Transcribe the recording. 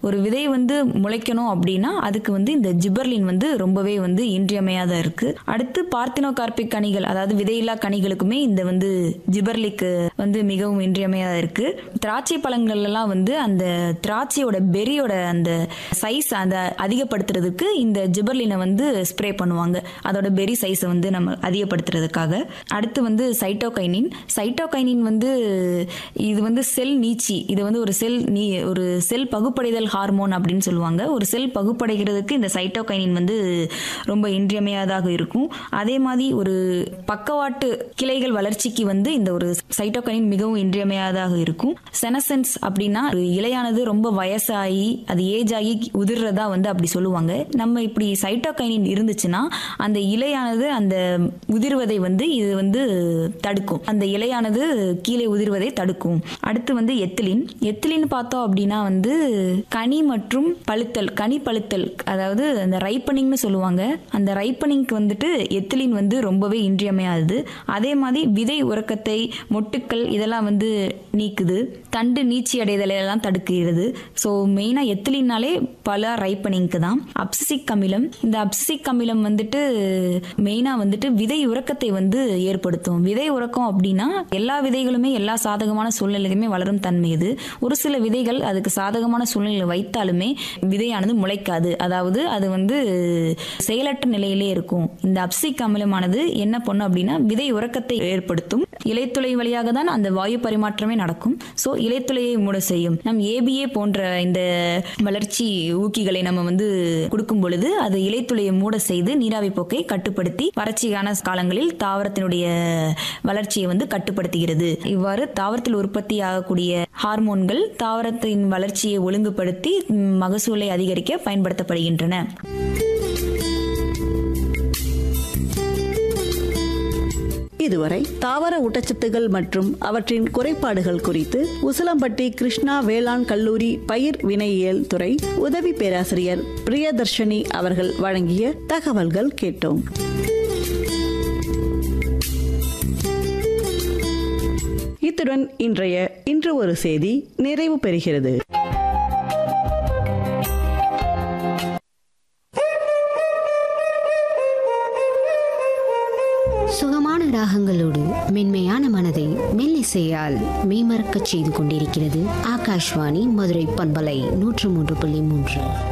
ஒரு விதை வந்து முளைக்கணும் அப்படின்னா அதுக்கு வந்து இந்த ஜிபர்லின் வந்து ரொம்பவே வந்து இன்றியமையாத இருக்கு. அடுத்து பார்த்தினோகார்பிக் கனிகள், அதாவது விதையில்லா கனிகளுக்குமே இந்த வந்து ஜிபர்லிக் வந்து மிகவும் இன்றியமையாத இருக்கு. திராட்சை பழங்கள் எல்லாம் வந்து அந்த திராட்சையோட பெரியோட அந்த சைஸ் அந்த அதிகப்படுத்துறதுக்கு இந்த ஜிபர்லினை வந்து ஸ்ப்ரே பண்ணுவாங்க, அதோட பெரி சைஸை வந்து நம்ம அதிகப்படுத்துறதுக்காக. அடுத்து வந்து சைட்டோகைனின் வந்து இது வந்து செல் நீச்சி, இது வந்து ஒரு செல் பகுப்படைதல் ஹார்மோன் அப்படின்னு சொல்லுவாங்க. ஒரு செல் பகுப்படைகிறதுக்கு இந்த சைட்டோகைனின் வந்து ரொம்ப இன்றியமையாதாக இருக்கும். அதே மாதிரி ஒரு பக்கவாட்டு கிளைகள் வளர்ச்சிக்கு வந்து இந்த ஒரு சைட்டோகைனின் மிகவும் இன்றியமையாதாக இருக்கும். செனசென்ஸ் அப்படின்னா இலையானது ரொம்ப வயசாகி அது ஏஜ் ஆகி உதிர்றதா வந்து அப்படி சொல்லுவாங்க. நம்ம இப்படி சைட்டோகைனின் இருந்துச்சுன்னா அந்த இலையானது அந்த உதிர்வதை வந்து இது வந்து தடுக்கும், அந்த இலையானது கீழே உதிர்வதை தடுக்கும். அடுத்து வந்து எத்திலின் பார்த்தோம் அப்படின்னா வந்து கனி மற்றும் கனி பழுத்தல், அதாவது அந்த ரைப்பனிங்னு சொல்லுவாங்க. அந்த ரைப்பனிங்க்கு வந்துட்டு எத்திலின் வந்து ரொம்பவே இன்றியமையாதது. அதே மாதிரி விதை உறக்கத்தை, மொட்டுக்கள் இதெல்லாம் வந்து நீக்குது, தண்டு நீச்சி அடைதலை எல்லாம் தடுக்கிறது. ஸோ மெயினா எத்திலினாலே பல ரைப்பனிங்க்கு தான். அப்சிசிக் அமிலம், இந்த அப்சிசிக் அமிலம் வந்துட்டு மெயினா வந்துட்டு விதை உறக்கத்தை வந்து ஏற்படுத்தும். விதை உறக்கம் அப்படின்னா எல்லா விதைகளுமே எல்லா சாதகமான சூழ்நிலையுமே வளரும் தன்மை இது. ஒரு சில விதைகள் அதுக்கு சாதகமான சூழ்நிலை வைத்தாலுமே விதையானது முளைக்காது, அதாவது அது வந்து செயலற்ற நிலையிலே இருக்கும். இந்த அப்சிசிக் அமிலமானது என்ன பண்ணும் அப்படின்னா விதை உறக்கத்தை ஏற்படுத்தும். இலைத்துளை வழியாக தான் அந்த வாயு பரிமாற்றமே நடக்கும். ஸோ இலைத்துளையை மூட செய்யும். நம் ஏபிஏ போன்ற இந்த வளர்ச்சி ஊக்கிகளை நம்ம வந்து கொடுக்கும் பொழுது அது இலைத்துளையை மூட செய்து நீராவி போக்கை கட்டுப்படுத்தி வறட்சியான காலங்களில் தாவரத்தினுடைய வளர்ச்சியை வந்து கட்டுப்படுத்துகிறது. இவ்வாறு தாவரத்தில் உற்பத்தி ஆகக்கூடிய ஹார்மோன்கள் தாவரத்தின் வளர்ச்சியை ஒழுங்குபடுத்தி மகசூலை அதிகரிக்க பயன்படுத்தப்படுகின்றன. இதுவரை தாவர ஊட்டச்சத்துகள் மற்றும் அவற்றின் குறைபாடுகள் குறித்து உசிலம்பட்டி கிருஷ்ணா வேளாண் கல்லூரி பயிர் வினையியல் துறை உதவி பேராசிரியர் பிரியதர்ஷினி அவர்கள் வழங்கிய தகவல்கள் கேட்டோம். இத்துடன் இன்று ஒரு செய்தி நிறைவு பெறுகிறது. சுகமான ராகங்களோடு மென்மையான மனதை மெல்லிசையால் மெய்மறக்கச் செய்து கொண்டிருக்கிறது ஆகாஷ்வாணி மதுரை பண்பலை 103.3.